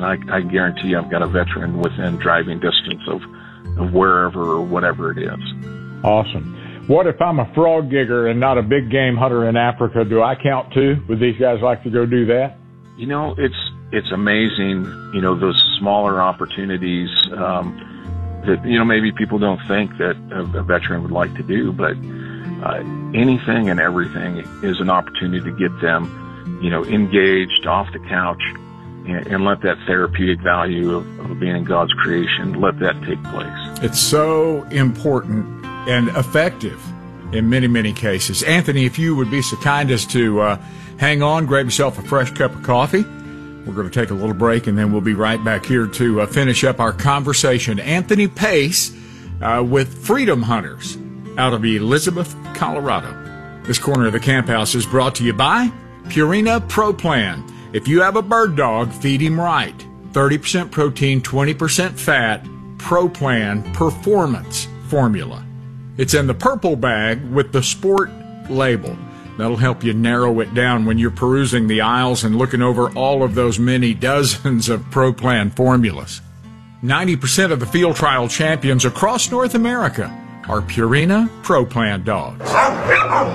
and I guarantee you I've got a veteran within driving distance of wherever or whatever it is. Awesome. What if I'm a frog gigger and not a big game hunter in Africa? Do I count too? Would these guys like to go do that? You know, it's amazing, you know, those smaller opportunities that, you know, maybe people don't think that a veteran would like to do, but anything and everything is an opportunity to get them, you know, engaged off the couch and let that therapeutic value of being in God's creation, let that take place. It's so important and effective in many, many cases. Anthony, if you would be so kind as to hang on, grab yourself a fresh cup of coffee. We're going to take a little break, and then we'll be right back here to finish up our conversation. Anthony Pace with Freedom Hunters out of Elizabeth, Colorado. This corner of the Camp House is brought to you by Purina Pro Plan. If you have a bird dog, feed him right. 30% protein, 20% fat, Pro Plan Performance Formula. It's in the purple bag with the sport label. That'll help you narrow it down when you're perusing the aisles and looking over all of those many dozens of Pro Plan formulas. 90% of the field trial champions across North America are Purina Pro Plan dogs.